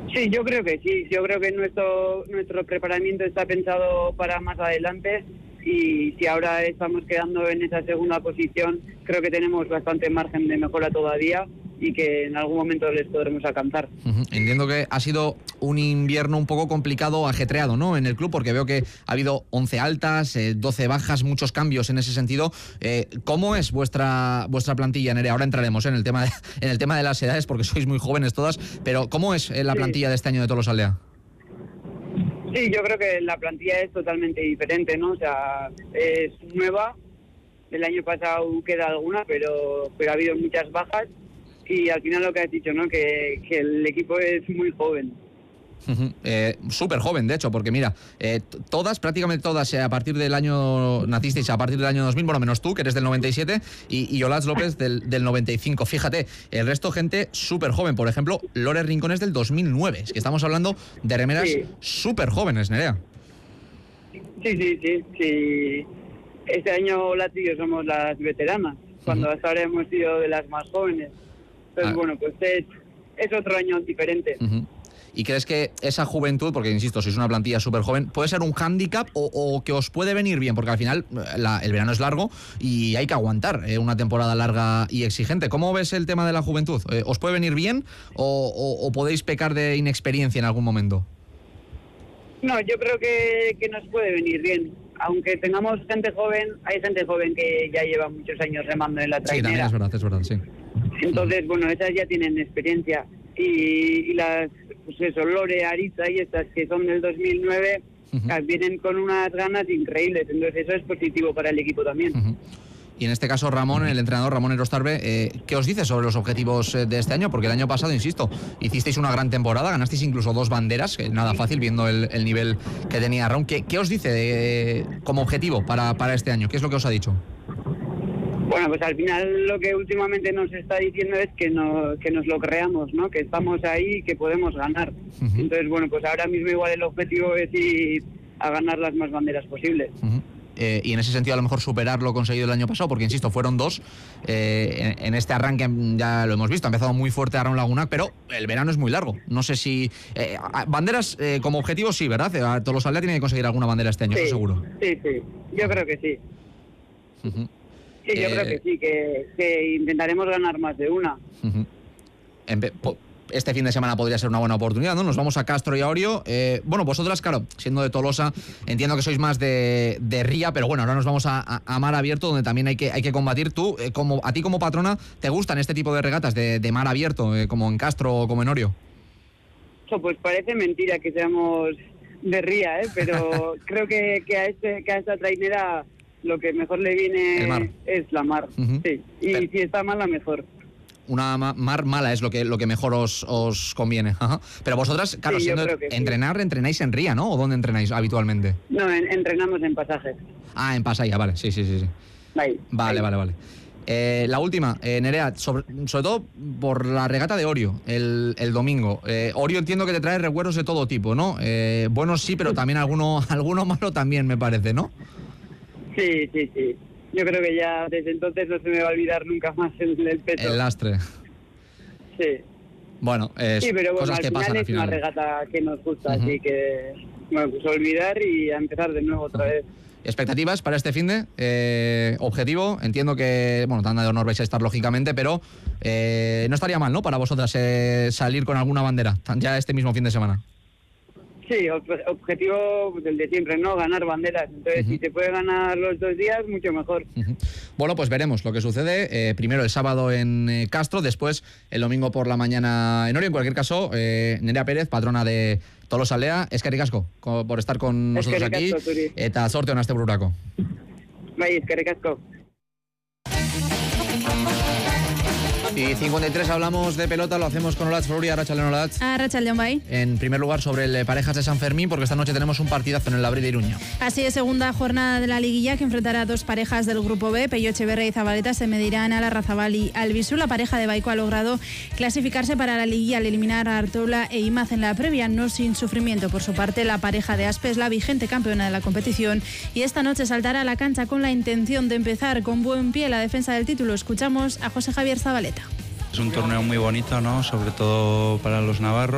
Sí, yo creo que sí. Yo creo que nuestro preparamiento está pensado para más adelante y si ahora estamos quedando en esa segunda posición, creo que tenemos bastante margen de mejora todavía y que en algún momento les podremos alcanzar. Entiendo que ha sido un invierno un poco complicado, ajetreado, ¿no?, en el club, porque veo que ha habido 11 altas, 12 bajas, muchos cambios en ese sentido. ¿Cómo es vuestra plantilla, Nerea? Ahora entraremos en el tema de las edades, porque sois muy jóvenes todas, pero ¿cómo es la plantilla de este año de Tolosaldea? Sí, yo creo que la plantilla es totalmente diferente, ¿no? O sea, es nueva. El año pasado queda alguna, pero ha habido muchas bajas. Y al final lo que has dicho, ¿no? Que el equipo es muy joven. Súper joven, de hecho, porque mira, prácticamente todas, a partir del año, nacisteis a partir del año 2000, bueno, menos tú, que eres del 97, y Olaz López del 95. Fíjate, el resto gente súper joven. Por ejemplo, Lore Rincón es del 2009. Es que estamos hablando de remeras súper jóvenes, Nerea. Sí. Este año Olaz y yo somos las veteranas, cuando hasta ahora hemos sido de las más jóvenes. Entonces, bueno, pues es otro año diferente. ¿Y crees que esa juventud, porque insisto, sois una plantilla súper joven, puede ser un hándicap o que os puede venir bien? Porque al final el verano es largo y hay que aguantar una temporada larga y exigente. ¿Cómo ves el tema de la juventud? ¿Os puede venir bien o podéis pecar de inexperiencia en algún momento? No, yo creo que nos puede venir bien. Aunque tengamos gente joven, hay gente joven que ya lleva muchos años remando en la trainera. Sí, también es verdad, sí. Entonces, bueno, esas ya tienen experiencia. Y las, pues eso, Lore, Arisa y estas que son del 2009, vienen con unas ganas increíbles. Entonces eso es positivo para el equipo también. Y en este caso Ramón, el entrenador Ramón Erostarbe, ¿qué os dice sobre los objetivos de este año? Porque el año pasado, insisto, hicisteis una gran temporada, ganasteis incluso 2 banderas, que nada fácil viendo el nivel que tenía Ramón. ¿Qué os dice como objetivo para este año? ¿Qué es lo que os ha dicho? Bueno, pues al final lo que últimamente nos está diciendo es que nos lo creamos, ¿no? Que estamos ahí y que podemos ganar. Entonces, bueno, pues ahora mismo igual el objetivo es ir a ganar las más banderas posibles. Y en ese sentido a lo mejor superar lo conseguido el año pasado, porque insisto, fueron 2 en este arranque, ya lo hemos visto, ha empezado muy fuerte Aaron Lagunac, pero el verano es muy largo. No sé si banderas como objetivo sí, ¿verdad? Tolosaldea tiene que conseguir alguna bandera este año, sí, eso seguro. Sí, yo creo que sí. Sí, yo creo que sí, que intentaremos ganar más de una. Este fin de semana podría ser una buena oportunidad, ¿no? Nos vamos a Castro y a Orio. Bueno, vosotras, claro, siendo de Tolosa, entiendo que sois más de Ría, pero bueno, ahora nos vamos a mar abierto, donde también hay que combatir. Tú, a ti como patrona, ¿te gustan este tipo de regatas de mar abierto, como en Castro o como en Orio? Pues parece mentira que seamos de Ría, pero creo que a esta trainera lo que mejor le viene es la mar. Sí. Y si está mala, mejor. Una mar mala es lo que mejor os conviene. Pero vosotras, claro, sí, entrenáis en Ría, ¿no? ¿O dónde entrenáis habitualmente? No, entrenamos en Pasajes. Ah, en Pasaya, vale, sí. Ahí. Vale. La última, Nerea, sobre todo por la regata de Orio, el domingo. Orio entiendo que te trae recuerdos de todo tipo, ¿no? Buenos sí, pero también alguno malo también, me parece, ¿no? Sí. Yo creo que ya desde entonces no se me va a olvidar nunca más el peso. El lastre. Sí. Bueno, cosas que pasan al final. Es una regata que nos gusta, así que bueno, pues olvidar y a empezar de nuevo otra vez. ¿Expectativas para este finde? Objetivo, entiendo que, bueno, tanda de honor vais a estar lógicamente, pero no estaría mal, ¿no? Para vosotras salir con alguna bandera, ya este mismo fin de semana. Sí, objetivo el de siempre, ¿no? Ganar banderas. Entonces, si se puede ganar los 2 días, mucho mejor. Bueno, pues veremos lo que sucede. Primero el sábado en Castro, después el domingo por la mañana en Orio. En cualquier caso, Nerea Pérez, patrona de Tolosaldea, eskerrik asko por estar con nosotros aquí. Eta sorte on aste bururako. Bai, eskerrik asko. Y 53 hablamos de pelota, lo hacemos con Olatz Flori, Arratsaldeon Olatz. Arratsaldeon, bai. En primer lugar sobre el Parejas de San Fermín, porque esta noche tenemos un partidazo en el Labrit de Iruña. Así es, segunda jornada de la liguilla que enfrentará a 2 parejas del grupo B. Pello Echeverría y Zabaleta se medirán a Larrazabal y Albisu. La pareja de Baico ha logrado clasificarse para la liguilla al eliminar a Artola e Imaz en la previa, no sin sufrimiento. Por su parte, la pareja de Aspe es la vigente campeona de la competición y esta noche saltará a la cancha con la intención de empezar con buen pie la defensa del título. Escuchamos a José Javier Zabaleta. Es un torneo muy bonito, ¿no? Sobre todo para los navarros.